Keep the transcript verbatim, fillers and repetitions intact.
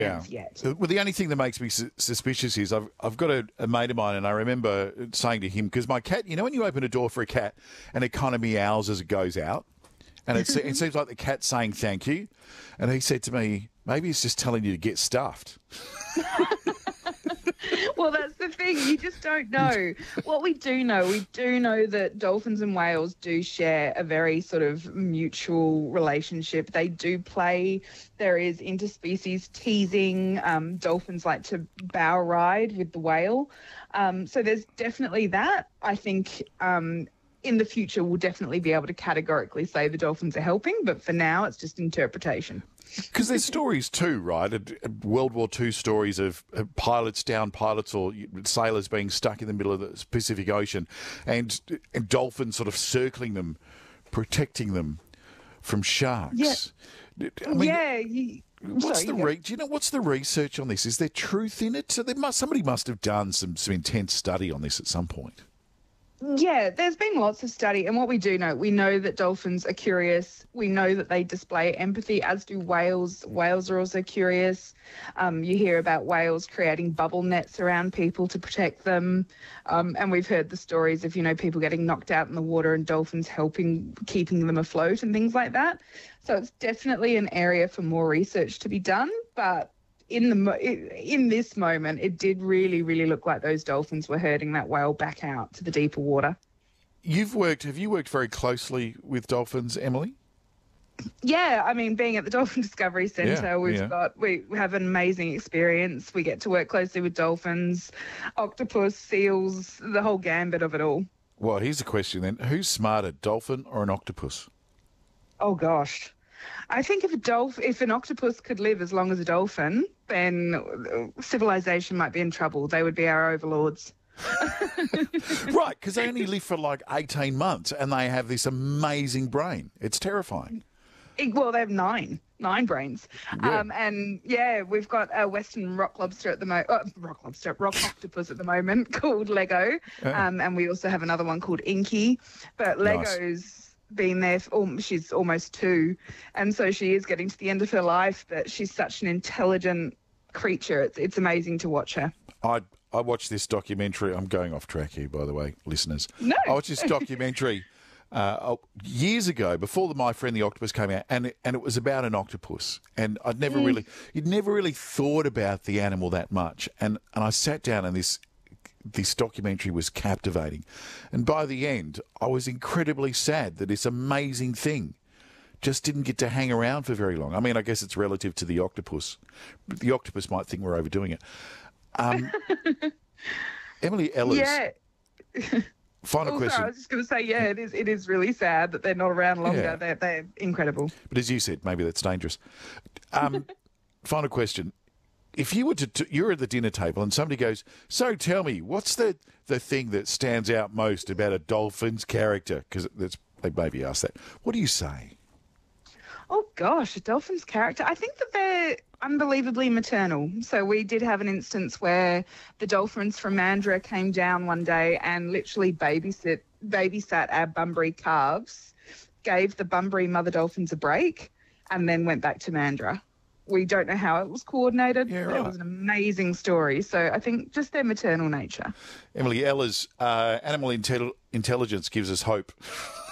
Yeah. yet. Well, the only thing that makes me su- suspicious is I've I've got a, a mate of mine, and I remember saying to him, because my cat, you know, when you open a door for a cat and it kind of meows as it goes out, and it, se- it seems like the cat's saying thank you, and he said to me, maybe it's just telling you to get stuffed. Well, that's the thing. You just don't know. What we do know, we do know that dolphins and whales do share a very sort of mutual relationship. They do play. There is interspecies teasing. Um, dolphins like to bow ride with the whale. Um, so there's definitely that. I think um, in the future we'll definitely be able to categorically say the dolphins are helping, but for now it's just interpretation. Because there's stories too, right? World War Two stories of pilots down pilots or sailors being stuck in the middle of the Pacific Ocean, and, and dolphins sort of circling them, protecting them from sharks. Yeah. I mean, yeah. You, what's sorry, the you re- do you know what's the research on this? Is there truth in it? So there must somebody must have done some some intense study on this at some point. Yeah, there's been lots of study, and what we do know, we know that dolphins are curious. We know that they display empathy, as do whales. Whales are also curious. Um, you hear about whales creating bubble nets around people to protect them, um, and we've heard the stories of, you know, people getting knocked out in the water and dolphins helping, keeping them afloat and things like that. So it's definitely an area for more research to be done, but in the mo- in this moment, it did really, really look like those dolphins were herding that whale back out to the deeper water. You've worked, have you worked very closely with dolphins, Emily? Yeah, I mean, being at the Dolphin Discovery Centre, Yeah, we've yeah. got we have an amazing experience. We get to work closely with dolphins, octopus, seals, the whole gambit of it all. Well, here's a question then: who's smarter, dolphin or an octopus? Oh gosh. I think if a dolph- if an octopus could live as long as a dolphin, then civilization might be in trouble. They would be our overlords. Right, because they only live for like eighteen months and they have this amazing brain. It's terrifying. It- well, they have nine, nine brains. Yeah. Um, and yeah, we've got a Western rock lobster at the moment, uh, rock lobster, rock octopus at the moment called Lego. Yeah. Um, and we also have another one called Inky. But Nice. Lego's been there, for, oh, she's almost two. And so she is getting to the end of her life, but she's such an intelligent creature. It's, it's amazing to watch her. I I watched this documentary. I'm going off track here, by the way, listeners. No. I watched this documentary uh, oh, years ago, before the My Friend the Octopus came out, and it, and it was about an octopus. And I'd never really, you'd never really thought about the animal that much. And and I sat down, and this this documentary was captivating. And by the end, I was incredibly sad that this amazing thing just didn't get to hang around for very long. I mean, I guess it's relative to the octopus. The octopus might think we're overdoing it. Um, Emily Ellis, Yeah. final Oh, question. sorry, I was just going to say, yeah, it is It is really sad that they're not around longer. Yeah. They're, they're incredible. But as you said, maybe that's dangerous. Um, final question. If you were to, t- you're at the dinner table and somebody goes, so tell me, what's the, the thing that stands out most about a dolphin's character? Because that's, they maybe ask that. What do you say? Oh gosh, a dolphin's character. I think that they're unbelievably maternal. So we did have an instance where the dolphins from Mandurah came down one day and literally babysit babysat our Bunbury calves, gave the Bunbury mother dolphins a break, and then went back to Mandurah. We don't know how it was coordinated, Yeah, but right. it was an amazing story. So I think just their maternal nature. Emily Ellis, uh, animal intel- intelligence gives us hope.